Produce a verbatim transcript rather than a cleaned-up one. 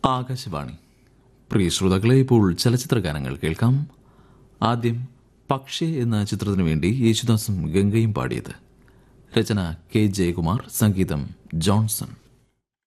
ആകാശവാണി. പ്രിയ ശ്രോതാക്കളെ, ഇപ്പോൾ ചലച്ചിത്ര ഗാനങ്ങൾ കേൾക്കാം. ആദ്യം പക്ഷേ എന്ന ചിത്രത്തിനു വേണ്ടി യേശുദാസും ഗംഗയും പാടിയത്. രചന കെ ജയകുമാർ, സംഗീതം ജോൺസൺ.